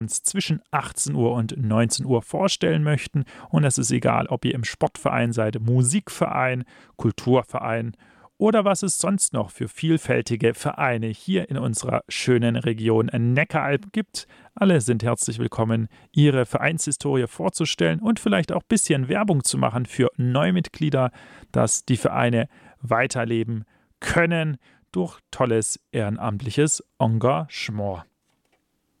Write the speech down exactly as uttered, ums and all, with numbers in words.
zwischen achtzehn Uhr und neunzehn Uhr vorstellen möchten. Und es ist egal, ob ihr im Sportverein seid, Musikverein, Kulturverein oder was es sonst noch für vielfältige Vereine hier in unserer schönen Region Neckaralb gibt. Alle sind herzlich willkommen, ihre Vereinshistorie vorzustellen und vielleicht auch ein bisschen Werbung zu machen für Neumitglieder, dass die Vereine weiterleben können durch tolles ehrenamtliches Engagement.